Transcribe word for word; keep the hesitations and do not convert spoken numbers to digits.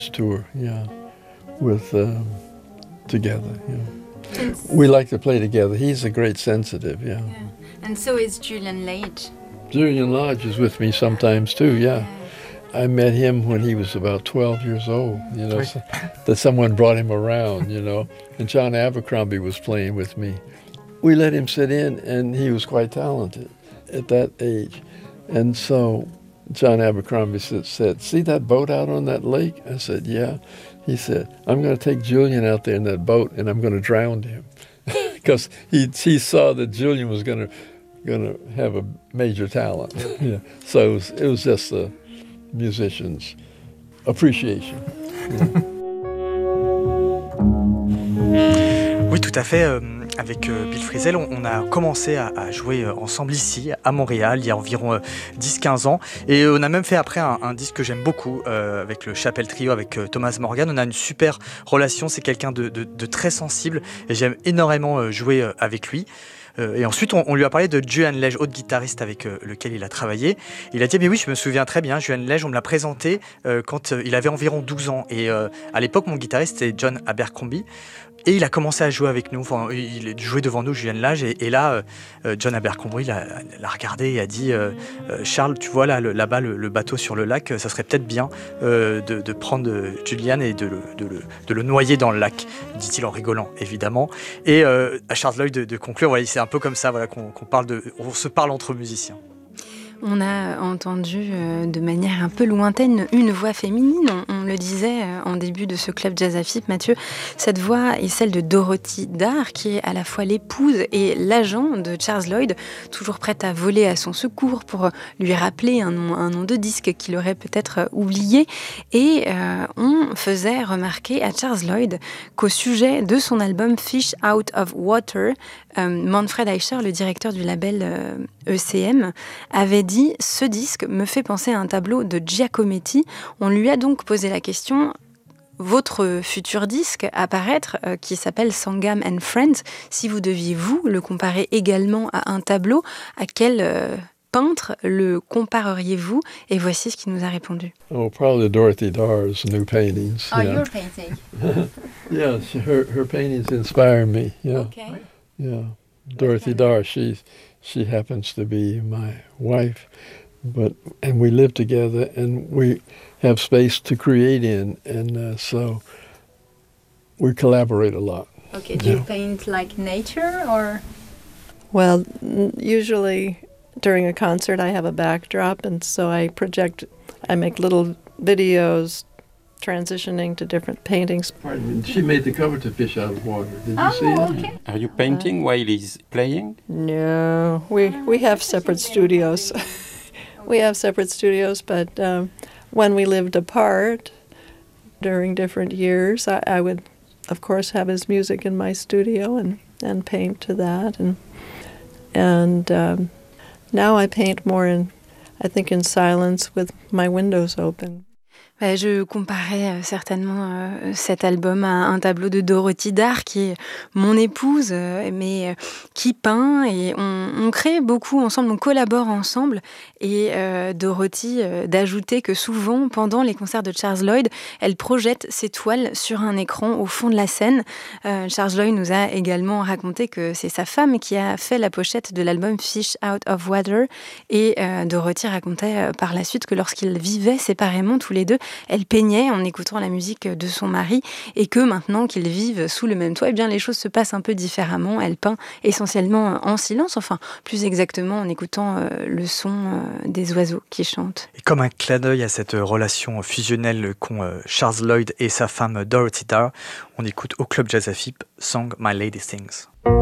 tour, yeah, with um, together. Yeah. We like to play together. He's a great sensitive, yeah. yeah. And so is Julian Lage. Julian Lage is with me sometimes too, yeah. yeah. I met him when he was about twelve years old, you know, so, that someone brought him around, you know, and John Abercrombie was playing with me. We let him sit in, and he was quite talented at that age. And so John Abercrombie said, said, see that boat out on that lake? I said, yeah. He said, I'm going to take Julian out there in that boat, and I'm going to drown him. Because he he saw that Julian was going to going to have a major talent. Yeah. So it was, it was just a musician's appreciation. Yeah. Oui, tout à fait. Euh, avec euh, Bill Frisell, on, on a commencé à, à jouer euh, ensemble ici, à Montréal, il y a environ euh, dix à quinze ans. Et on a même fait après un, un disque que j'aime beaucoup, euh, avec le Chapelle Trio, avec euh, Thomas Morgan. On a une super relation, c'est quelqu'un de, de, de très sensible, et j'aime énormément euh, jouer euh, avec lui. Euh, et ensuite, on, on lui a parlé de Julian Lage, autre guitariste avec euh, lequel il a travaillé. Il a dit, mais oui, je me souviens très bien, Julian Lage, on me l'a présenté euh, quand euh, il avait environ douze ans. Et euh, à l'époque, mon guitariste, c'était John Abercrombie. Et il a commencé à jouer avec nous, enfin, il jouait devant nous, Julian Lage, et, et là, euh, John Abercrombie l'a, l'a regardé et a dit euh, « Charles, tu vois là, le, là-bas, le, le bateau sur le lac, ça serait peut-être bien euh, de, de prendre Julian et de le, de, le, de le noyer dans le lac », dit-il en rigolant, évidemment. Et euh, à Charles Lloyd de, de conclure, voilà, c'est un peu comme ça voilà, qu'on, qu'on parle de, on se parle entre musiciens. On a entendu euh, de manière un peu lointaine une voix féminine, on, on le disait euh, en début de ce club Jazz à F I P, Mathieu. Cette voix est celle de Dorothy Darr, qui est à la fois l'épouse et l'agent de Charles Lloyd, toujours prête à voler à son secours pour lui rappeler un nom, un nom de disque qu'il aurait peut-être oublié. Et euh, on faisait remarquer à Charles Lloyd qu'au sujet de son album Fish Out of Water, euh, Manfred Eicher, le directeur du label euh, E C M, avait dit « Ce disque me fait penser à un tableau de Giacometti ». On lui a donc posé la question « Votre futur disque à paraître, euh, qui s'appelle Sangam and Friends, si vous deviez, vous, le comparer également à un tableau, à quel euh, peintre le compareriez-vous » Et voici ce qu'il nous a répondu. Oh, probably Dorothy Darr's new paintings. Oh, yeah. your painting. Yeah, she, her, her paintings inspire me. Yeah. Okay. Yeah, Dorothy Darr, she's She happens to be my wife, but and we live together, and we have space to create in, and uh, so we collaborate a lot. Okay, do yeah. you paint like nature or? Well, usually during a concert I have a backdrop, and so I project, I make little videos transitioning to different paintings. Pardon me, she made the cover to Fish Out of Water. Did you oh, see it? Okay. Are you painting uh, while he's playing? No, we we have separate studios. We have separate studios, but um, when we lived apart during different years, I, I would, of course, have his music in my studio and, and paint to that. And and um, now I paint more in, I think, in silence with my windows open. Je comparais certainement euh, cet album à un tableau de Dorothy Darr, qui est mon épouse, euh, mais euh, qui peint, et on, on crée beaucoup ensemble, on collabore ensemble. Et euh, Dorothy euh, d'ajouter que souvent, pendant les concerts de Charles Lloyd, elle projette ses toiles sur un écran au fond de la scène. Euh, Charles Lloyd nous a également raconté que c'est sa femme qui a fait la pochette de l'album Fish Out of Water. Et euh, Dorothy racontait euh, par la suite que lorsqu'ils vivaient séparément tous les deux, elle peignait en écoutant la musique de son mari, et que maintenant qu'ils vivent sous le même toit, eh bien les choses se passent un peu différemment. Elle peint essentiellement en silence, enfin plus exactement en écoutant euh, le son euh, des oiseaux qui chantent. Et comme un clin d'œil à cette relation fusionnelle qu'ont euh, Charles Lloyd et sa femme Dorothy Darr, on écoute au Club Jazz à F I P Song My Lady Sings.